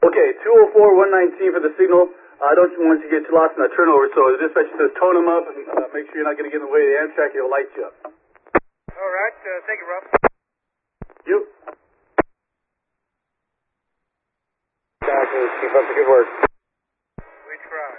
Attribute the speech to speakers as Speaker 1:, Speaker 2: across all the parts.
Speaker 1: Okay, 204, 119 for the signal. I don't want you to get too lost in that turnover, so the dispatcher says tone them up and make sure you're not going to get in the way of the Amtrak, it'll light you up.
Speaker 2: All right, thank you, Rob.
Speaker 1: You.
Speaker 3: Keep up the good work.
Speaker 2: We try.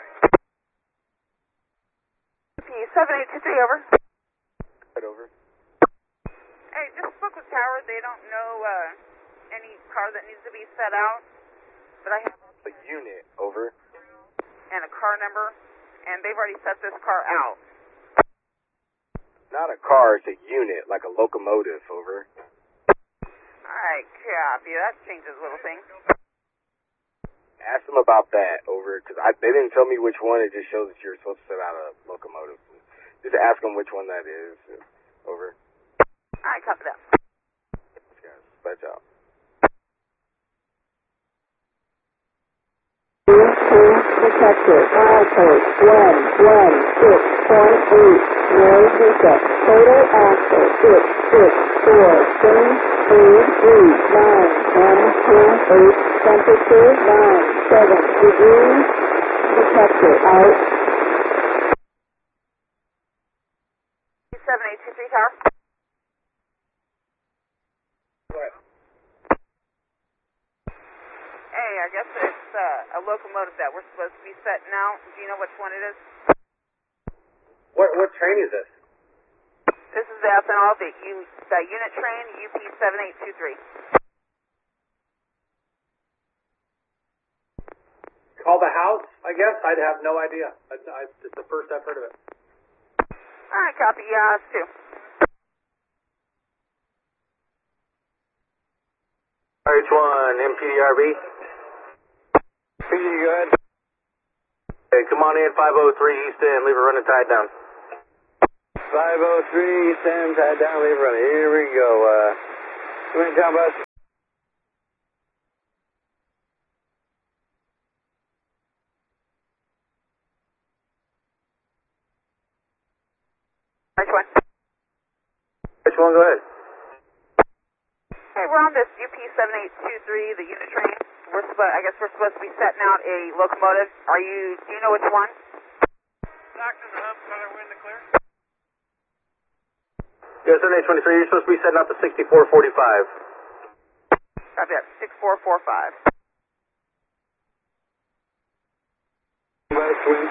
Speaker 4: P7823, over.
Speaker 3: Right over.
Speaker 4: Hey, just spoke with Tower. They don't know any car that needs to be set out, but I have
Speaker 3: A unit, over.
Speaker 4: and a car number, and they've already set this car out.
Speaker 3: Not a car, it's a unit, like a locomotive, over.
Speaker 4: Alright, copy. That changes little things.
Speaker 3: Ask them about that, over, because they didn't tell me which one, it just shows that you're supposed to set out a locomotive. Just ask them which one that is, over.
Speaker 4: Alright, copy that.
Speaker 3: Thanks, guys. Bad job.
Speaker 5: Detective, milepost 116.8, Roy Bishop, total axle 664, change speed 39, temperature 97 degrees, detective out.
Speaker 4: 7823, Tower. Hey, I guess it's a locomotive that we're supposed to be setting out. Do you know which one it is?
Speaker 1: What train is this?
Speaker 4: This is the ethanol, the unit train, UP7823.
Speaker 1: Call the house, I guess? I'd have no idea. It's the first I've heard of it.
Speaker 4: Alright, copy. Yeah, us too.
Speaker 1: RH1, MPDRB.
Speaker 3: PD, go ahead.
Speaker 1: Hey, come on in, 503 East End, leave it running tied down.
Speaker 3: 503, East End, tied down, leave running. Here we go. Come in, town bus.
Speaker 4: RH1.
Speaker 1: RH1, go ahead.
Speaker 4: Hey, we're on this UP7823, the unit train. I guess we're supposed to be setting out a locomotive. Do you know which one?
Speaker 2: Stockton, Hub, color, wind to clear.
Speaker 1: Yeah, 7823, you're supposed to be setting out the 6445.
Speaker 4: Copy that, 6445.
Speaker 3: West wind.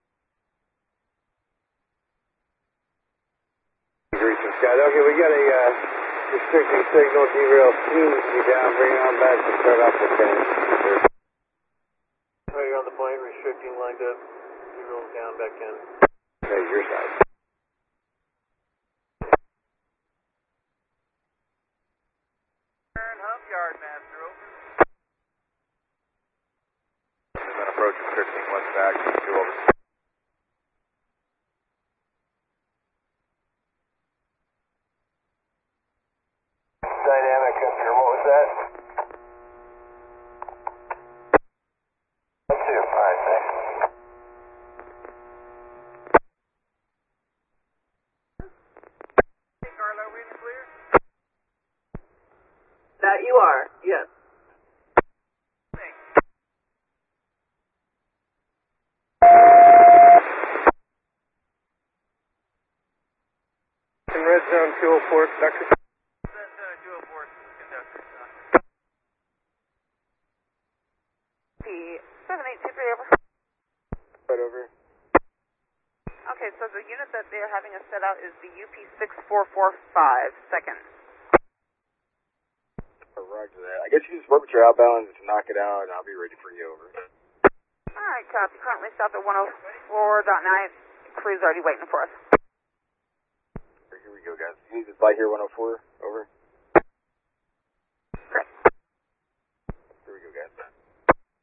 Speaker 3: Greasing Scott. Okay, we got a restricting signal, derail seems to be down, bring it on back to start off the 10.
Speaker 2: Oh, you're on the point, restricting, lined up. Zero down, back in.
Speaker 3: Okay, your side.
Speaker 2: Turn, Hub, yard master, over.
Speaker 3: Then approach restricting west back, 2 over. Dynamic up here, what was that? 2, alright, thanks.
Speaker 2: Hey, Carlo, reading clear?
Speaker 4: That you are, yes.
Speaker 2: Thanks.
Speaker 3: In red zone 204, conductor.
Speaker 4: P7823, over.
Speaker 3: Right over.
Speaker 4: Okay, so the unit that they're having us set out is the UP6445, second.
Speaker 3: Roger that. I guess you just work with your outbound to knock it out, and I'll be ready for you, over.
Speaker 4: Alright, copy. Currently stopped at 104.9. Crew's already waiting for us.
Speaker 3: Here we go, guys. You need this light here, 104?